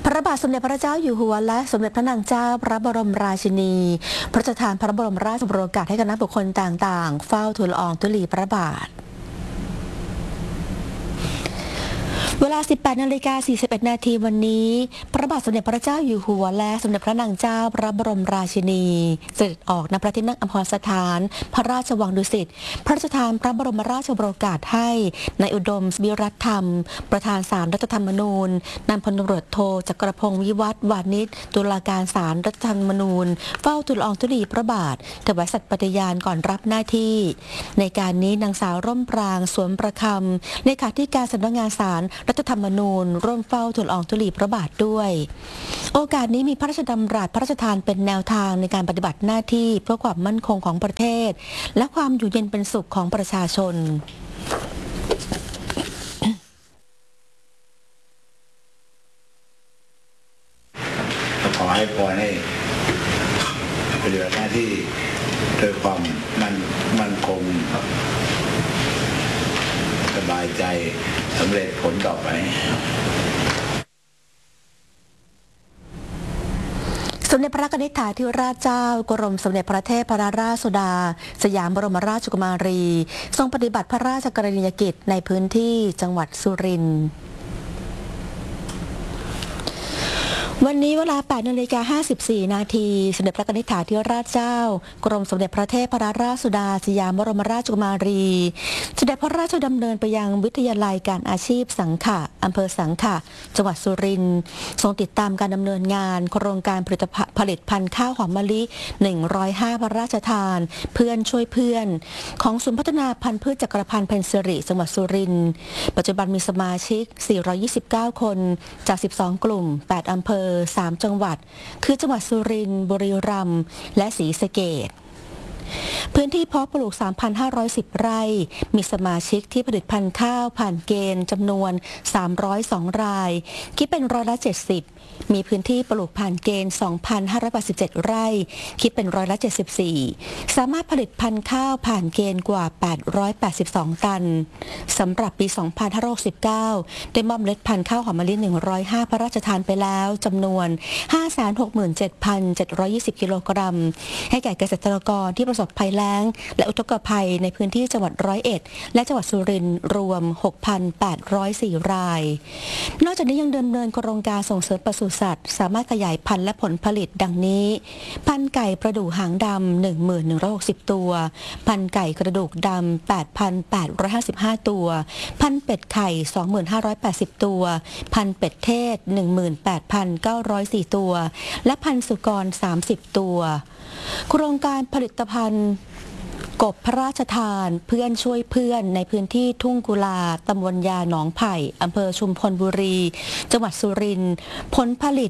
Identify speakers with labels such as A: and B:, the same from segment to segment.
A: พระบาทสมเด็จพระเจ้าอยู่หัวและสมเด็จพระนางเจ้าพระบรมราชินีพระราชทานพระบรมราชโองการให้คณะบุคคลต่างๆเฝ้าทูลละอองธุลีพระบาทเวลา 18:41 นาทีวันนี้พระบาทสมเด็จพระเจ้าอยู่หัวและสมเด็จพระนางเจ้าพระบรมราชินีเสด็จออกณพระที่นั่งอัมพรสถานพระราชวังดุสิตพระราชทานพระบรมราชโองการให้นายอุดมวิรัตธรรมประธานศาลรัฐธรรมนูญนายพลตำรวจโทจักรพงศ์วิวัฒน์วานิชตุลาการศาลรัฐธรรมนูญเฝ้าทูลละอองธุลีพระบาทถวายสัตย์ปฏิญาณก่อนรับหน้าที่ในการนี้นางสาวร่มปรางสวมประคำเลขาธิการสำนักงานศาลรัฐธรรมนูญร่วมเฝ้าทูลละอองธุลีพระบาทด้วยโอกาสนี้มีพระราชดำรัสพระราชทานเป็นแนวทางในการปฏิบัติหน้าที่เพื่อความมั่นคงของประเทศและความอยู่เย็นเป็นสุขของประชาชน
B: ขอให้พรให้ปฏิบัติหน้าที่โดยความมั่นคงสบายใจสำเร็จผลต่อไป
A: สมเด็จพระนิธิถาธิราชเจ้ากรมสมเด็จพระเทพรัตนราชสุดาสยามบรมราชกุมารีทรงปฏิบัติพระราชกรณียกิจในพื้นที่จังหวัดสุรินทร์วันนี้เวลา 8:54 นาทีสมเด็จพระนิธิถาธิราชเจ้ากรมสมเด็จพระเทพรัตนราชสุดาสยามบรมราชกุมารีเสด็จพระราชดำเนินไปยังวิทยาลัยการอาชีพสังขะอำเภอสังขะจังหวัดสุรินทร์ทรงติดตามการดำเนินงานโครงการผลิตภัณฑ์ข้าวหอมมะลิ105พระราชทานเพื่อนช่วยเพื่อนของศูนย์พัฒนาพันธุ์พืชจักรพันธ์เพ็ญสิริจังหวัดสุรินทร์ปัจจุบันมีสมาชิก429คนจาก12กลุ่ม8อำเภอ3จังหวัดคือจังหวัดสุรินทร์บุรีรัมย์และศรีสะเกษพื้นที่เพาะปลูก 3,510 ไร่มีสมาชิกที่ผลิตพันธุ์ข้าวผ่านเกณฑ์จำนวน302รายคิดเป็น70%มีพื้นที่ปลูกผ่านเกณฑ์ 2,587 ไร่คิดเป็น74%สามารถผลิตพันธุ์ข้าวผ่านเกณฑ์กว่า882ตันสำหรับปี2569ได้มอบเมล็ดพันธุ์ข้าวหอมมะลิ105พระราชทานไปแล้วจำนวน 567,720 กิโลกรัมให้แก่เกษตรกรที่ประสบภัยแล้งและอุทกภัยในพื้นที่จังหวัด101และจังหวัดสุรินทร์รวม 6,804 รายนอกจากนี้ยังดำเนินโครงการส่งเสริมปศุสัตว์สามารถขยายพันธุ์และผลผลิตดังนี้พันธุ์ไก่ประดูกหางดำ 1160 ตัวพันธุ์ไก่กระดูกดำ 8,855 ตัวพันธุ์เป็ดไข่ 2,580 ตัวพันธุ์เป็ดเทศ 18,904 ตัวและพันธุ์สุกร 30 ตัวโครงการผลิตภัณฑ์กบพระราชทานเพื่อนช่วยเพื่อนในพื้นที่ทุ่งกุลาตำบลยาหนองไผ่อำเภอชุมพลบุรีจังหวัดสุรินทร์ผลผลิต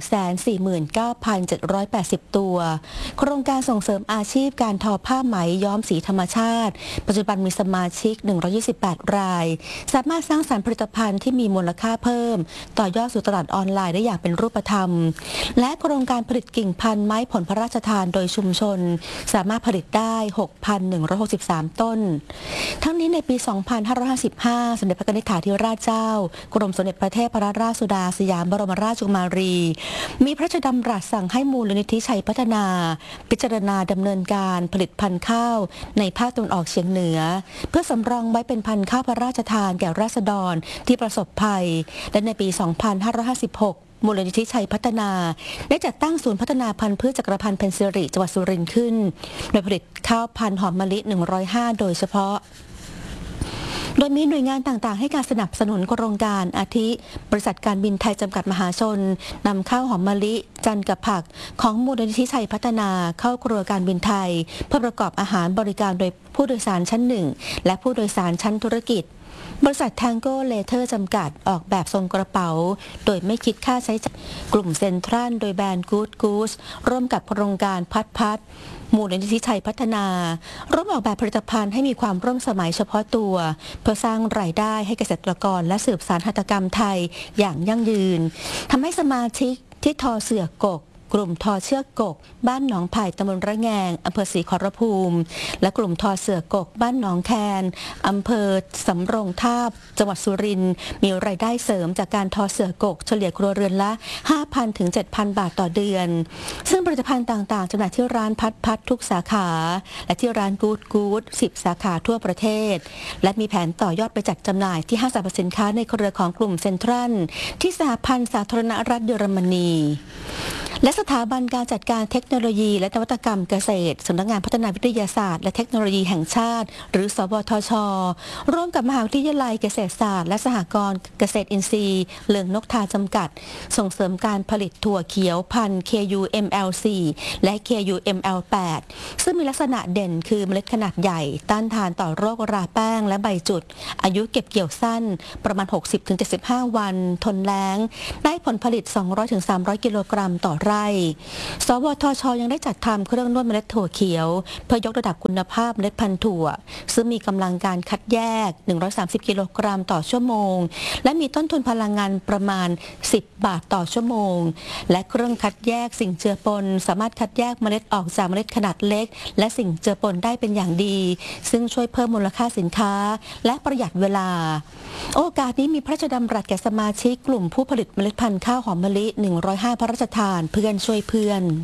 A: 149,780 ตัวโครงการส่งเสริมอาชีพการทอผ้าไหมย้อมสีธรรมชาติปัจจุบันมีสมาชิก128รายสามารถสร้างสรรค์ผลิตภัณฑ์ที่มีมูลค่าเพิ่มต่อยอดสู่ตลาดออนไลน์ได้อย่างเป็นรูปธรรมและโครงการผลิตกิ่งพันธุ์ไม้ผลพระราชทานโดยชุมชนสามารถผลิตได้ 6,163 ต้นทั้งนี้ในปี 2555 สมเด็จพระนิธิถาธิราชเจ้ากรมสมเด็จพระเทพรัตนราชสุดาสยามบรมราชกุมารีมีพระราชดำรัสสั่งให้มูลนิธิชัยพัฒนาพิจารณาดำเนินการผลิตพันธุ์ข้าวในภาคตะวันออกเฉียงเหนือเพื่อสำรองไว้เป็นพันธุ์ข้าวพระราชทานแก่ราษฎรที่ประสบภัยและในปี 2556มูลนิธิชัยพัฒนาได้จัดตั้งศูนย์พัฒนาพันธุ์พืชจักรพันธ์เพ็ญสิริจังหวัดสุรินทร์ขึ้นโดยผลิตข้าวพันธุ์หอมมะลิ105โดยเฉพาะโดยมีหน่วยงานต่างๆให้การสนับสนุนโครงการอาทิบริษัทการบินไทยจำกัดมหาชนนำข้าวหอมมะลิจันกับผักของมูลนิธิชัยพัฒนาเข้าครัวการบินไทยเพื่อประกอบอาหารบริการโดยผู้โดยสารชั้น1และผู้โดยสารชั้นธุรกิจบริษัทแทงโก้เลเทอร์จำกัดออกแบบทรงกระเป๋าโดยไม่คิดค่าใช้จ่ายกลุ่มเซ็นทรัลโดยแบรนด์กู๊ดกู๊สร่วมกับโครงการพัดมูลนิธิชัยพัฒนาร่วมออกแบบผลิตภัณฑ์ให้มีความร่วมสมัยเฉพาะตัวเพื่อสร้างรายได้ให้เกษตรกรและสืบสานหัตถกรรมไทยอย่างยั่งยืนทำให้สมาชิกที่ทอเสื่อกกกลุ่มทอเชือกกกบ้านหนองไผ่ตำบลระแงงอำเภอศรีขอรภูมิและกลุ่มทอเสือกกบ้านหนองแคนอำเภอสำโรงทาบจังหวัดสุรินทร์มีรายได้เสริมจากการทอเสือกกเฉลี่ยครัวเรือนละ 5,000 ถึง 7,000 บาทต่อเดือนซึ่งผลิตภัณฑ์ต่างๆจำหน่ายที่ร้านพัดทุกสาขาและที่ร้านกู๊ด10 สาขาทั่วประเทศและมีแผนต่อยอดไปจัดจำหน่ายที่ห้างสรรพสินค้าในเครือของกลุ่มเซ็นทรัลที่สหพันธ์สาธารณรัฐเยอรมนีและสถาบันการจัดการเทคโนโลยีและนวัตกรรมเกษตรสำนักงานพัฒนาวิทยาศาสตร์และเทคโนโลยีแห่งชาติหรือสวทช.ร่วมกับมหาวิทยาลัยเกษตรศาสตร์และสหกรณ์เกษตรอินทรีย์เลืองนกทาจำกัดส่งเสริมการผลิตถั่วเขียวพันธุ์ KUML4 และ KUML8 ซึ่งมีลักษณะเด่นคือเมล็ดขนาดใหญ่ต้านทานต่อโรคราแป้งและใบจุดอายุเก็บเกี่ยวสั้นประมาณ 60-75 วันทนแล้งได้ผลผลิต 200-300 กิโลกรัมต่อไร่สวทช.ยังได้จัดทำเครื่องนวดเมล็ดถั่วเขียวเพื่อยกระดับคุณภาพเมล็ดพันธุ์ถั่วซึ่งมีกำลังการคัดแยก130กิโลกรัมต่อชั่วโมงและมีต้นทุนพลังงานประมาณ10 บาทต่อชั่วโมงและเครื่องคัดแยกสิ่งเจือปนสามารถคัดแยกเมล็ดออกจากเมล็ดขนาดเล็กและสิ่งเจือปนได้เป็นอย่างดีซึ่งช่วยเพิ่มมูลค่าสินค้าและประหยัดเวลาโอกาสนี้มีพระราชดำรัสแก่สมาชิกกลุ่มผู้ผลิตเมล็ดพันธุ์ข้าวหอมมะลิ105พระราชทานเพื่อนช่วยเพื่อน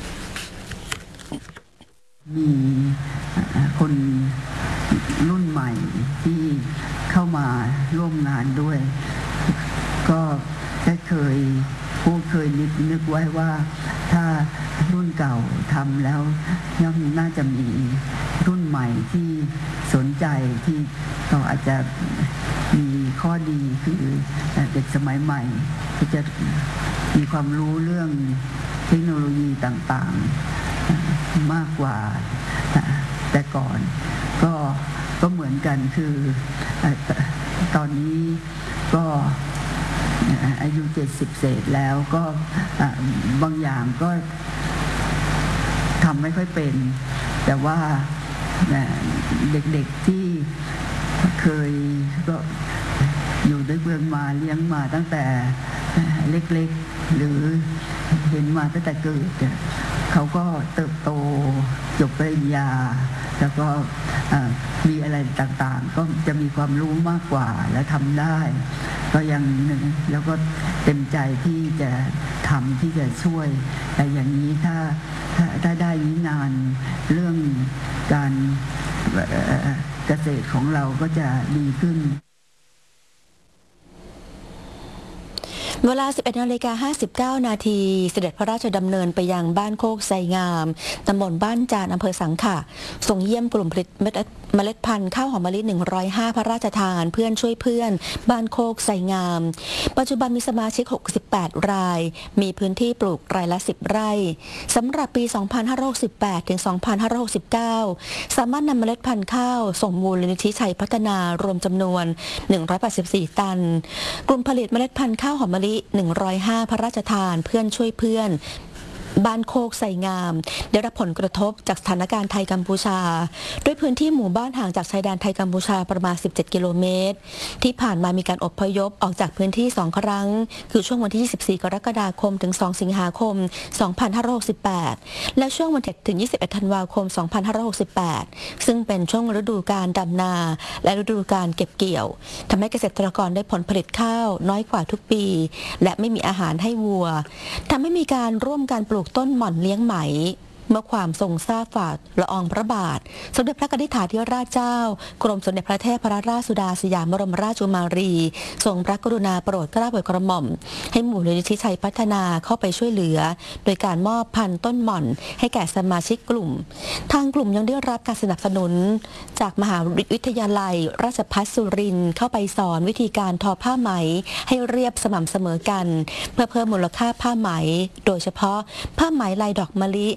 C: มีคนรุ่นใหม่ที่เข้ามาร่วมงานด้วยก็ได้เคยนึกไว้ว่าถ้ารุ่นเก่าทำแล้วย่อมน่าจะมีรุ่นใหม่ที่สนใจที่เราอาจจะมีข้อดีคือเด็กสมัยใหม่ที่จะมีความรู้เรื่องเทคโนโลยีต่างๆมากกว่าแต่ก่อนก็เหมือนกันคือตอนนี้ก็อายุ70 เศษแล้วก็บางอย่างก็ทำไม่ค่อยเป็นแต่ว่าเด็กๆที่เคยก็อยู่ด้วยเบืองมาเลี้ยงมาตั้งแต่เล็กๆหรือเห็นมาตั้งแต่เกิดเขาก็เติบโตจบปริญญาแล้วก็มีอะไรต่างๆก็จะมีความรู้มากกว่าและทำได้ก็ยังแล้วก็เต็มใจที่จะทำที่จะช่วยแต่อย่างนี้ถ้าได้งานเรื่องการเกษตรของเราก็จะดีขึ้น
A: เวลา 11:59 นาทีเสด็จพระราชดำเนินไปยังบ้านโคกไซงามตำบลบ้านจานอำเภอสังขะส่งเยี่ยมกลุ่มผลิตเมล็ดพันธุ์ข้าวหอมมะลิ105พระราชทานเพื่อนช่วยเพื่อนบ้านโคกไซงามปัจจุบันมีสมาชิก68รายมีพื้นที่ปลูกรายละ10ไร่สำหรับปี 2568 ถึง 2569 สามารถนำเมล็ดพันธุ์ข้าวส่งมูลนิธิชัยพัฒนารวมจำนวน184ตันกลุ่มผลิตเมล็ดพันธุ์ข้าวหอมมะลิ105พระราชทานเพื่อนช่วยเพื่อนบ้านโคกไซงามได้รับผลกระทบจากสถานการณ์ไทยกัมพูชาด้วยพื้นที่หมู่บ้านห่างจากชายแดนไทยกัมพูชาประมาณ17กิโลเมตรที่ผ่านมามีการอพยพออกจากพื้นที่2ครั้งคือช่วงวันที่24กรกฎาคมถึง2สิงหาคม2568และช่วงวันที่ถึง21ธันวาคม2568ซึ่งเป็นช่วงฤดูกาลดำนาและฤดูกาลเก็บเกี่ยวทำให้เกษตรกรได้ผลผลิตข้าวน้อยกว่าทุกปีและไม่มีอาหารให้วัวทำให้มีการร่วมการปลูกต้นหม่อนเลี้ยงไหมเมื่อความทรงทราบฝ่าละอองพระบาทสมเด็จพระกนิษฐาธิราชเจ้ากรมสมเด็จพระเทพรัตนราชสุดาสยามบรมราชกุมารีทรงพระกรุณาโปรดเกล้าโปรดกระหม่อมให้มูลนิธิชัยพัฒนาเข้าไปช่วยเหลือโดยการมอบพันธุ์ต้นหม่อนให้แก่สมาชิกกลุ่มทางกลุ่มยังได้รับการสนับสนุนจากมหาวิทยาลัยราชภัฏสุรินทร์เข้าไปสอนวิธีการทอผ้าไหมให้เรียบสม่ำเสมอกันเพื่อเพิ่มมูลค่าผ้าไหมโดยเฉพาะผ้าไหมลายดอกมะลิซึ่ง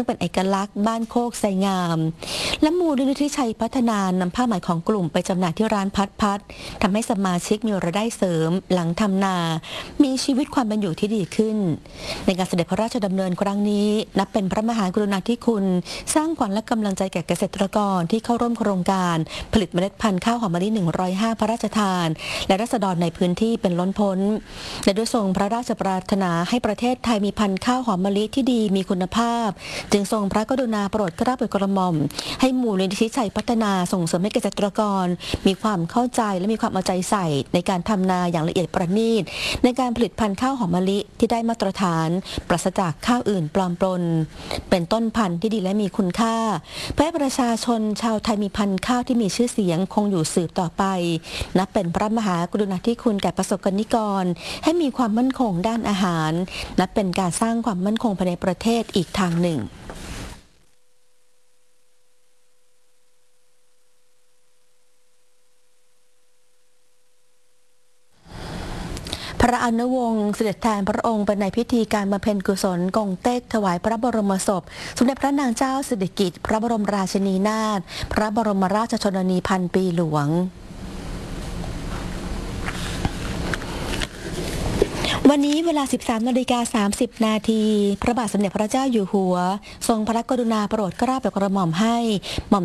A: งเป็นเอกลักษณ์บ้านโคกไซงามและมูลนิธิชัยพัฒนานำผ้าไหมของกลุ่มไปจำหน่ายที่ร้านพัดทำให้สมาชิกมีรายได้เสริมหลังทำนามีชีวิตความเป็นอยู่ที่ดีขึ้นในการเสด็จพระราชดำเนินครั้งนี้นับเป็นพระมหากรุณาธิคุณสร้างขวัญและกำลังใจแก่เกษตรกรที่เข้าร่วมโครงการผลิตเมล็ดพันธุ์ข้าวหอมมะลิ105พระราชทานและราษฎรในพื้นที่เป็นล้นพ้นและด้วยทรงพระราชปรารถนาให้ประเทศไทยมีพันธุ์ข้าวหอมมะลิที่ดีมีคุณภาพจึงทรงพระกรุณาโปรดเกล้าโปรดกระหม่อมให้มูลนิธิชัยพัฒนาส่งเสริมให้เกษตรกรมีความเข้าใจและมีความเอาใจใส่ในการทำนาอย่างละเอียดประณีตในการผลิตพันธุ์ข้าวหอมมะลิที่ได้มาตรฐานปราศจากข้าวอื่นปลอมปนเป็นต้นพันธุ์ที่ดีและมีคุณค่าเพื่อให้ประชาชนชาวไทยมีพันธุ์ข้าวที่มีชื่อเสียงคงอยู่สืบต่อไปนับเป็นพระมหากรุณาธิคุณแก่ประสบกนิกรให้มีความมั่นคงด้านอาหารนับเป็นการสร้างความมั่นคงภายในประเทศอีกทางหนึ่งพระอนุวงศ์เสด็จแทนพระองค์ไปในพิธีการบำเพ็ญกุศลกงเต็กถวายพระบรมศพสมเด็จพระนางเจ้าสิริกิติ์พระบรมราชินีนาถพระบรมราชชนนีพันปีหลวงวันนี้เวลา 13:30 น.พระบาทสมเด็จพระเจ้าอยู่หัวทรงพระกรุณาโปรดเกล้าโปรดกระหม่อมให้หม่อม